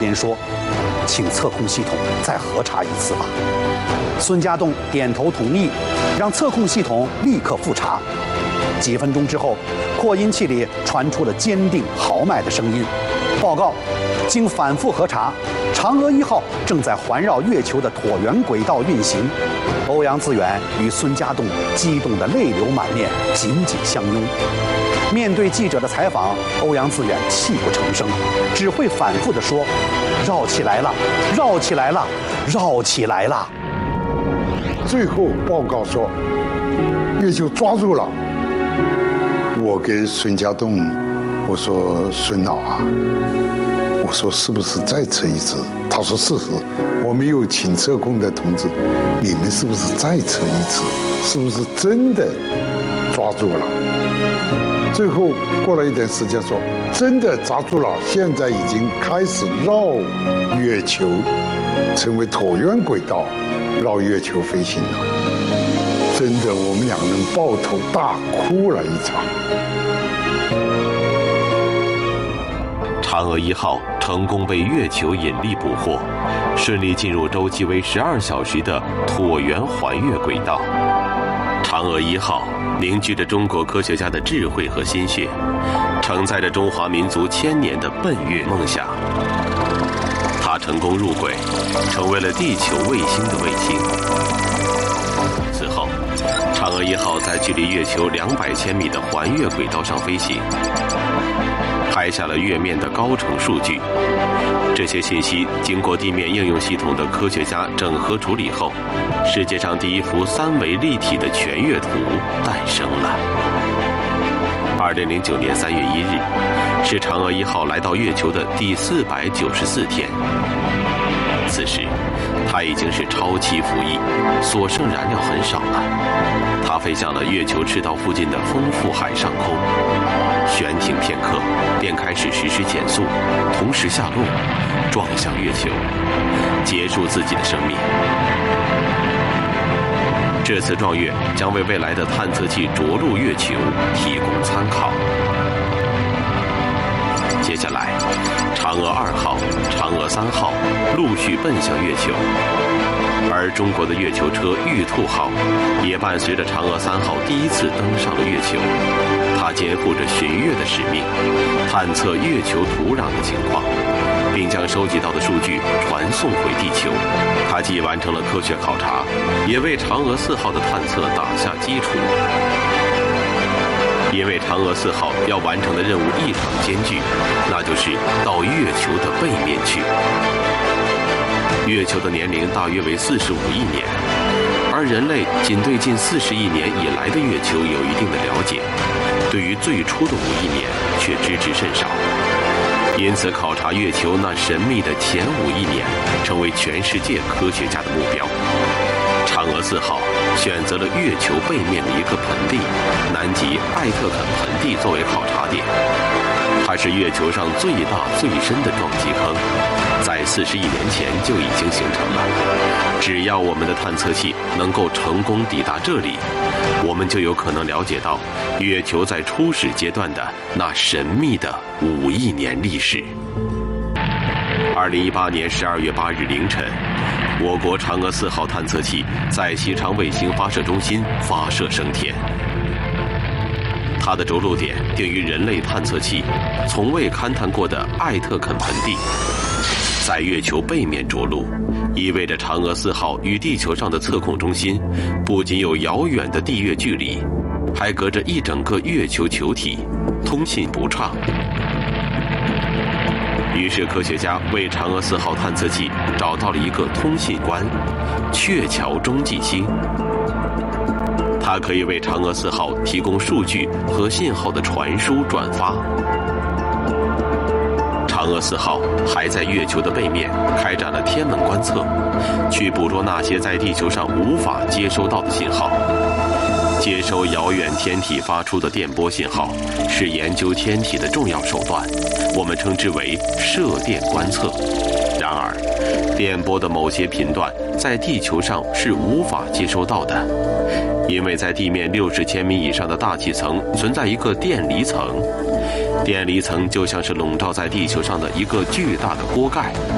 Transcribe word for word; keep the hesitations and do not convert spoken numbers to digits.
言说：“请测控系统再核查一次吧。”孙家栋点头同意，让测控系统立刻复查。几分钟之后，扩音器里传出了坚定豪迈的声音，报告：经反复核查，嫦娥一号正在环绕月球的椭圆轨道运行。欧阳自远与孙家栋激动得泪流满面，紧紧相拥。面对记者的采访，欧阳自远泣不成声，只会反复地说：“绕起来了，绕起来了，绕起来了。” 最后报告说，月球抓住了。我给孙家栋，我说：“孙老啊，我说是不是再测一次？”他说：“是是，我们有请测控的同志，你们是不是再测一次？是不是真的抓住了？”最后过了一段时间说：“真的抓住了，现在已经开始绕月球，成为椭圆轨道，绕月球飞行了。”真的，我们两人抱头大哭了一场。 嫦娥一号成功被月球引力捕获，顺利进入周期为十二小时的椭圆环月轨道。嫦娥一号凝聚着中国科学家的智慧和心血，承载着中华民族千年的奔月梦想。它成功入轨，成为了地球卫星的卫星。此后，嫦娥一号在距离月球两百千米的环月轨道上飞行，拍下了月面的高程数据。这些信息经过地面应用系统的科学家整合处理后，世界上第一幅三维立体的全月图诞生了。二零零九年三月一日，是嫦娥一号来到月球的第四百九十四天。此时，它已经是超期服役，所剩燃料很少了。它飞向了月球赤道附近的丰富海上空，悬停片刻，便开始实施减速，同时下落，撞向月球，结束自己的生命。这次撞月将为未来的探测器着陆月球提供参考。接下来，嫦娥二号、嫦娥三号陆续奔向月球，而中国的月球车玉兔号也伴随着嫦娥三号第一次登上了月球。它肩负着巡月的使命，探测月球土壤的情况，并将收集到的数据传送回地球。它既完成了科学考察，也为嫦娥四号的探测打下基础。因为嫦娥四号要完成的任务异常艰巨，那就是到月球的背面去。月球的年龄大约为四十五亿年，而人类仅对近四十亿年以来的月球有一定的了解，对于最初的五亿年却知之甚少。因此，考察月球那神秘的前五亿年，成为全世界科学家的目标。嫦娥四号选择了月球背面的一个盆地——南极艾特肯盆地作为考察点。它是月球上最大最深的撞击坑，在四十亿年前就已经形成了。只要我们的探测器能够成功抵达这里，我们就有可能了解到月球在初始阶段的那神秘的五亿年历史。二零一八年十二月八日凌晨，我国嫦娥四号探测器在西昌卫星发射中心发射升天。它的着陆点定于人类探测器从未勘探过的艾特肯盆地，在月球背面着陆，意味着嫦娥四号与地球上的测控中心不仅有遥远的地月距离，还隔着一整个月球球体，通信不畅。于是科学家为嫦娥四号探测器找到了一个通信官——鹊桥中继星。它可以为嫦娥四号提供数据和信号的传输转发。嫦娥四号还在月球的背面开展了天文观测，去捕捉那些在地球上无法接收到的信号。接收遥远天体发出的电波信号是研究天体的重要手段，我们称之为射电观测。然而，电波的某些频段在地球上是无法接收到的，因为在地面六十千米以上的大气层存在一个电离层，电离层就像是笼罩在地球上的一个巨大的锅盖，